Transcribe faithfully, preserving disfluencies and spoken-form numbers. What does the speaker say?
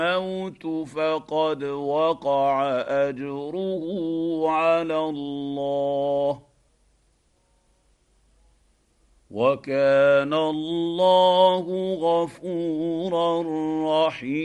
الموت فقد وقع اجره على الله، وكان الله غفورا رحيما.